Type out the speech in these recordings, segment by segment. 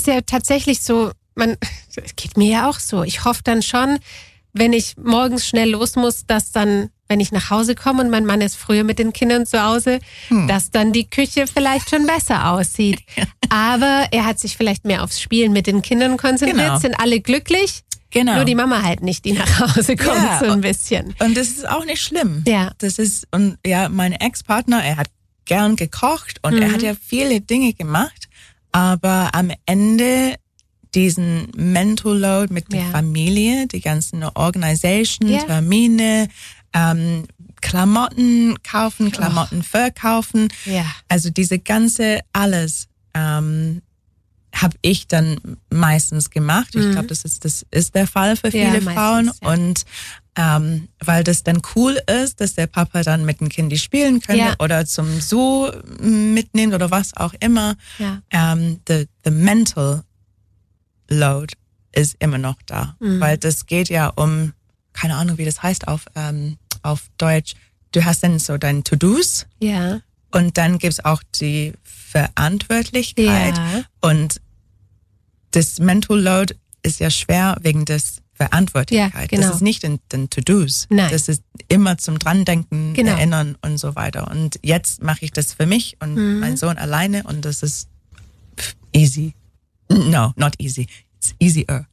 ist ja tatsächlich so, es geht mir ja auch so. Ich hoffe dann schon, wenn ich morgens schnell los muss, dass dann, wenn ich nach Hause komme und mein Mann ist früher mit den Kindern zu Hause, dass dann die Küche vielleicht schon besser aussieht. Aber er hat sich vielleicht mehr aufs Spielen mit den Kindern konzentriert, sind alle glücklich. Genau. Nur die Mama halt nicht, die nach Hause kommt, so ein bisschen. Und das ist auch nicht schlimm. Ja. Mein Ex-Partner, er hat gern gekocht und er hat ja viele Dinge gemacht, aber am Ende diesen Mental Load mit der Familie, die ganzen Organisation, Termine, Klamotten kaufen, Klamotten verkaufen, also diese ganze alles habe ich dann meistens gemacht. Ich glaube, das ist der Fall für viele Frauen. Und weil das dann cool ist, dass der Papa dann mit dem Kind spielen könnte oder zum Zoo mitnimmt oder was auch immer. The mental load ist immer noch da. Weil das geht ja um, keine Ahnung, wie das heißt auf Deutsch. Du hast dann so deine To-Dos. Ja. Und dann gibt's auch die Verantwortlichkeit. Und das Mental Load ist ja schwer wegen des Verantwortlichkeit. Ja, genau. Das ist nicht in den To-Dos. Nein. Das ist immer zum Drandenken, Erinnern und so weiter. Und jetzt mache ich das für mich und mein Sohn alleine und das ist easy. No, not easy. It's easier.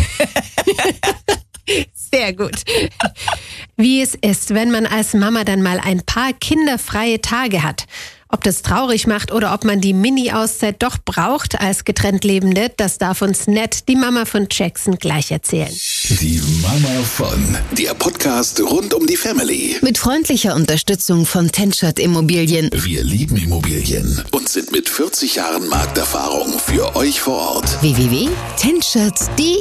Sehr gut. Wie es ist, wenn man als Mama dann mal ein paar kinderfreie Tage hat. Ob das traurig macht oder ob man die Mini-Auszeit doch braucht als getrennt Lebende, das darf uns Ned, die Mama von Jackson, gleich erzählen. Die Mama von, der Podcast rund um die Family. Mit freundlicher Unterstützung von Tenschert Immobilien. Wir lieben Immobilien und sind mit 40 Jahren Markterfahrung für euch vor Ort. www.tenschert.de